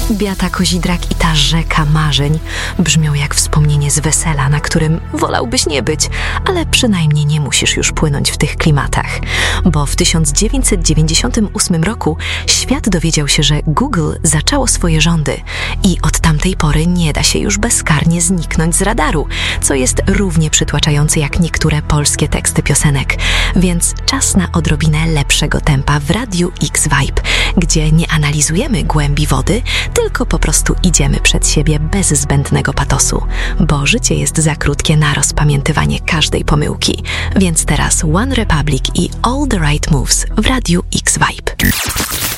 Beata Kozidrak i ta rzeka marzeń brzmią jak wspomnienie z wesela, na którym wolałbyś nie być, ale przynajmniej nie musisz już płynąć w tych klimatach. Bo w 1998 roku świat dowiedział się, że Google zaczęło swoje rządy i od tamtej pory nie da się już bezkarnie zniknąć z radaru, co jest równie przytłaczające jak niektóre polskie teksty piosenek. Więc czas na odrobinę lepszego tempa w Radiu X-Vibe, gdzie nie analizujemy głębi wody, tylko po prostu idziemy przed siebie bez zbędnego patosu, bo życie jest za krótkie na rozpamiętywanie każdej pomyłki. Więc teraz One Republic i All the Right Moves w Radiu X-Vibe.